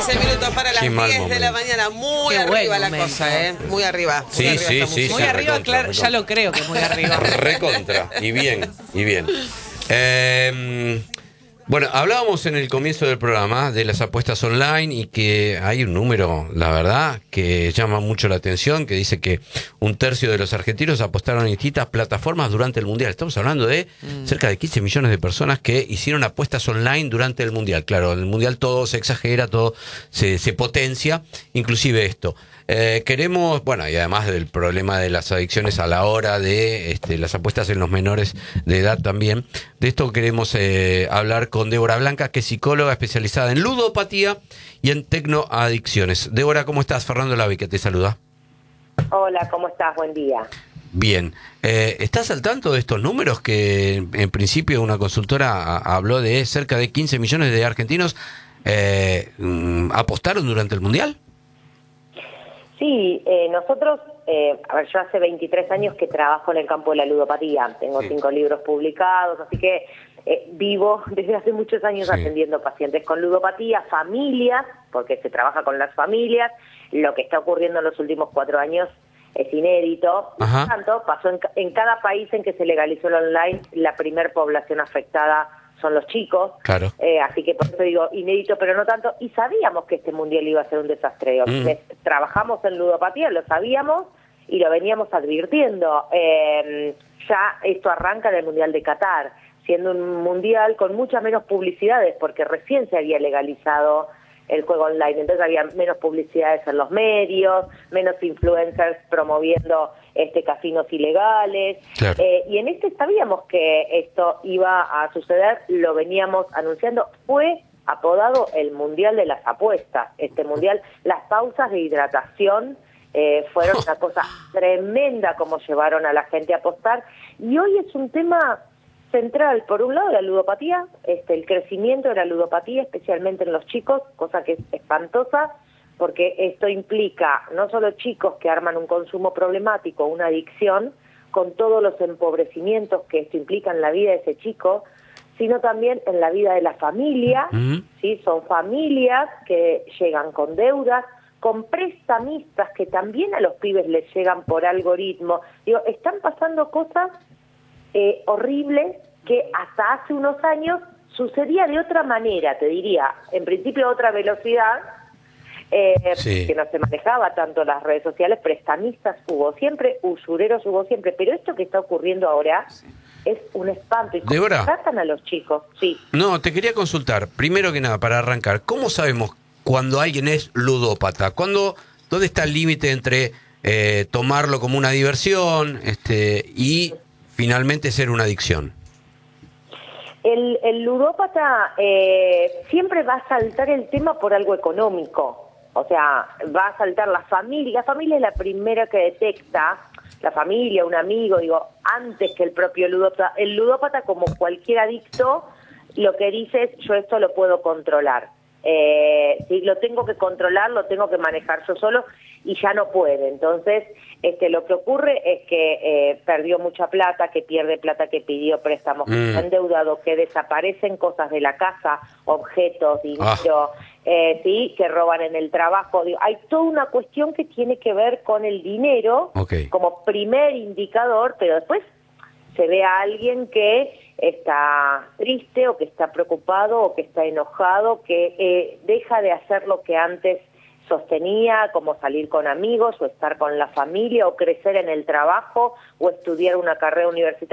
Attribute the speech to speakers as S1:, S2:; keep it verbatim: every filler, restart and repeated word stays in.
S1: quince minutos para las
S2: Qué mal
S1: diez de la
S2: momento.
S1: mañana. Muy
S3: Qué
S1: arriba
S3: buen
S1: la
S3: momento.
S1: cosa, ¿eh? Muy arriba. Muy
S2: Sí,
S1: arriba
S2: sí,
S1: esta
S2: sí,
S1: música.
S3: Muy
S2: sí,
S3: arriba,
S2: recontra,
S3: claro, ya
S2: recontra.
S3: lo creo que muy arriba.
S2: Recontra. Y bien, y bien. Eh, bueno, hablábamos en el comienzo del programa de las apuestas online y que hay un número, la verdad, que llama mucho la atención, que dice que un tercio de los argentinos apostaron en distintas plataformas durante el Mundial. Estamos hablando de
S3: Mm.
S2: cerca de quince millones de personas que hicieron apuestas online durante el Mundial. Claro, en el Mundial todo se exagera, todo se, se potencia, inclusive esto. Eh, queremos, bueno, y además del problema de las adicciones a la hora de este, las apuestas en los menores de edad también, de esto queremos eh, hablar con Débora Blanca, que es psicóloga especializada en ludopatía y en tecnoadicciones. Débora, ¿cómo estás? Fernando Lavi, que te saluda.
S4: Hola, ¿cómo estás? Buen día.
S2: Bien. Eh, ¿Estás al tanto de estos números que en principio una consultora a- habló de cerca de quince millones de argentinos eh, mm, apostaron durante el Mundial?
S4: Sí, eh, nosotros, eh, a ver, yo hace veintitrés años que trabajo en el campo de la ludopatía, tengo
S2: Sí.
S4: cinco libros publicados, así que eh, vivo desde hace muchos años
S2: Sí.
S4: atendiendo pacientes con ludopatía, familias, porque se trabaja con las familias, lo que está ocurriendo en los últimos cuatro años es inédito,
S2: Ajá.
S4: por tanto, pasó en, ca- en cada país en que se legalizó el online, la primer población afectada son los chicos,
S2: Claro.
S4: eh, así que por eso digo inédito, pero no tanto, y sabíamos que este mundial iba a ser un desastre.
S2: Mm.
S4: Les- Trabajamos en ludopatía, lo sabíamos y lo veníamos advirtiendo. Eh, ya esto arranca en el Mundial de Qatar, siendo un mundial con muchas menos publicidades, porque recién se había legalizado el juego online, entonces había menos publicidades en los medios, menos influencers promoviendo este casinos ilegales,
S2: Claro.
S4: eh, y en este sabíamos que esto iba a suceder, lo veníamos anunciando, fue apodado el Mundial de las Apuestas, este Mundial, las pausas de hidratación eh, fueron una cosa tremenda como llevaron a la gente a apostar, y hoy es un tema central, por un lado la ludopatía, este, el crecimiento de la ludopatía, especialmente en los chicos, cosa que es espantosa, porque esto implica no solo chicos que arman un consumo problemático, una adicción, con todos los empobrecimientos que esto implica en la vida de ese chico, sino también en la vida de la familia,
S2: Mm.
S4: ¿sí? Son familias que llegan con deudas, con prestamistas que también a los pibes les llegan por algoritmo. Digo, están pasando cosas eh, horribles que hasta hace unos años sucedía de otra manera, te diría, en principio a otra velocidad, eh,
S2: Sí.
S4: que no se manejaba tanto las redes sociales, prestamistas hubo siempre, usureros hubo siempre, pero esto que está ocurriendo ahora es un espanto. ¿Y cómo
S2: Débora.
S4: tratan a los chicos? Sí.
S2: No, te quería consultar, primero que nada, para arrancar, ¿cómo sabemos cuando alguien es ludópata? ¿Cuándo, ¿Dónde está el límite entre eh, tomarlo como una diversión este, y finalmente ser una adicción?
S4: El, el ludópata eh, siempre va a saltar el tema por algo económico, o sea, va a saltar la familia, la familia es la primera que detecta, la familia, un amigo, digo, antes que el propio ludópata. El ludópata, como cualquier adicto, lo que dice es, yo esto lo puedo controlar. Eh, si lo tengo que controlar, lo tengo que manejar yo solo y ya no puede. Entonces, este, lo que ocurre es que eh, perdió mucha plata, que pierde plata, que pidió préstamos, que
S2: Mm.
S4: está endeudado, que desaparecen cosas de la casa, objetos, dinero, eh, sí, que roban en el trabajo. Digo, hay toda una cuestión que tiene que ver con el dinero
S2: Ok.
S4: como primer indicador, pero después se ve a alguien que está triste o que está preocupado o que está enojado, que eh, deja de hacer lo que antes sostenía, como salir con amigos o estar con la familia o crecer en el trabajo o estudiar una carrera universitaria.